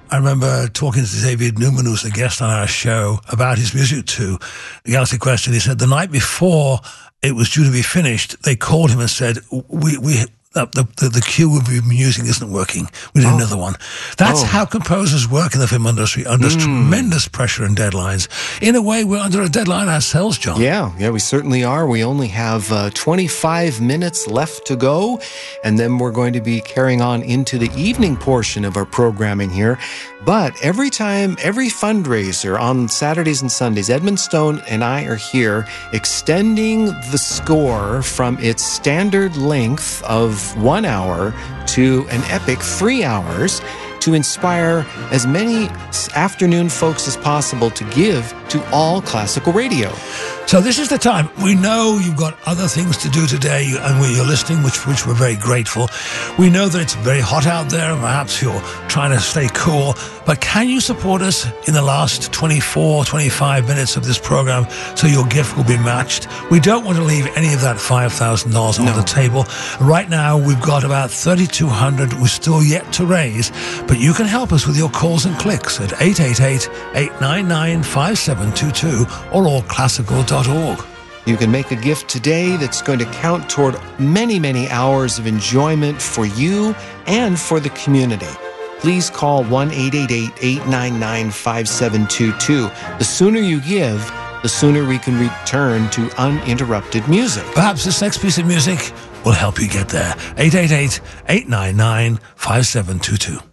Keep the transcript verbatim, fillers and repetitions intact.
I remember talking to David Newman, who's a guest on our show, about his music too. The Galaxy Quest, and he said the night before it was due to be finished, they called him and said, we, we, uh, the, the, the cue we've been using isn't working. We need oh. another one. That's oh. how composers work in the film industry, under mm. tremendous pressure and deadlines. In a way, we're under a deadline ourselves, John. Yeah, yeah, we certainly are. We only have uh, twenty-five minutes left to go, and then we're going to be carrying on into the evening portion of our programming here. But every time, every fundraiser on Saturdays and Sundays, Edmund Stone and I are here extending the score from its standard length of one hour to an epic three hours to inspire as many afternoon folks as possible to give to all classical radio. So this is the time. We know you've got other things to do today, and you're listening, which which we're very grateful. We know that it's very hot out there, and perhaps you're trying to stay cool, but can you support us in the last twenty-four, twenty-five minutes of this program so your gift will be matched? We don't want to leave any of that five thousand dollars no. on the table. Right now, we've got about thirty-two hundred dollars we're still yet to raise, but you can help us with your calls and clicks at eight eight eight, eight nine nine, five seven two two or all classical dot org. You can make a gift today that's going to count toward many, many hours of enjoyment for you and for the community. Please call one eight eight eight, eight nine nine, five seven two two. The sooner you give, the sooner we can return to uninterrupted music. Perhaps this next piece of music will help you get there. eight eight eight, eight nine nine, five seven two two.